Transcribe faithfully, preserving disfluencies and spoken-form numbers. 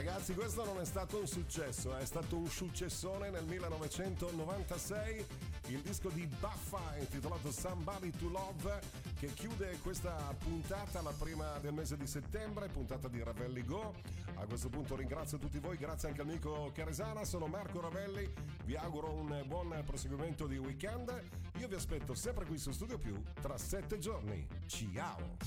Ragazzi, questo non è stato un successo, è stato un successone nel millenovecentonovantasei, il disco di Buffa intitolato Somebody to Love, che chiude questa puntata, la prima del mese di settembre, puntata di Ravelli Go. A questo punto ringrazio tutti voi, grazie anche al amico Caresana, sono Marco Ravelli, vi auguro un buon proseguimento di weekend, io vi aspetto sempre qui su Studio Più tra sette giorni, ciao!